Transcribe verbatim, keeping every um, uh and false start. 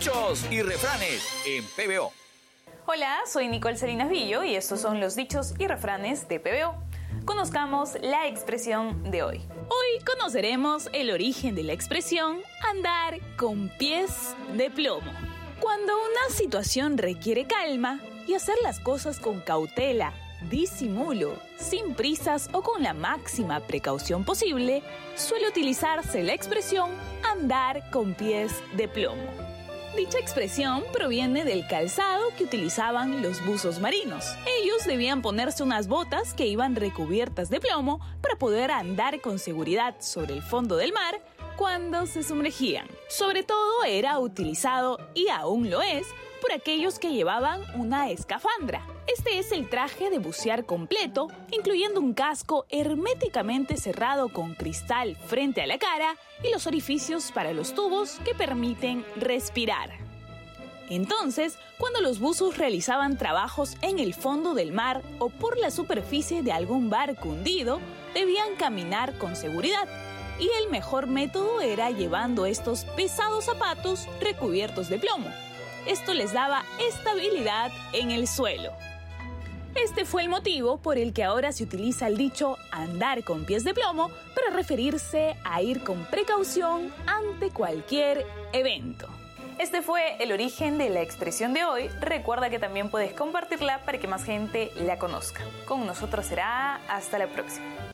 Dichos y refranes en P B O. Hola, soy Nicole Salinas Villo y estos son los dichos y refranes de P B O. Conozcamos la expresión de hoy. Hoy conoceremos el origen de la expresión andar con pies de plomo. Cuando una situación requiere calma y hacer las cosas con cautela, disimulo, sin prisas o con la máxima precaución posible, suele utilizarse la expresión andar con pies de plomo. Dicha expresión proviene del calzado que utilizaban los buzos marinos. Ellos debían ponerse unas botas que iban recubiertas de plomo para poder andar con seguridad sobre el fondo del mar cuando se sumergían. Sobre todo era utilizado, y aún lo es, por aquellos que llevaban una escafandra. Este es el traje de bucear completo, incluyendo un casco herméticamente cerrado con cristal frente a la cara y los orificios para los tubos que permiten respirar. Entonces, cuando los buzos realizaban trabajos en el fondo del mar o por la superficie de algún barco hundido, debían caminar con seguridad. Y el mejor método era llevando estos pesados zapatos recubiertos de plomo. Esto les daba estabilidad en el suelo. Este fue el motivo por el que ahora se utiliza el dicho andar con pies de plomo para referirse a ir con precaución ante cualquier evento. Este fue el origen de la expresión de hoy. Recuerda que también puedes compartirla para que más gente la conozca. Con nosotros será hasta la próxima.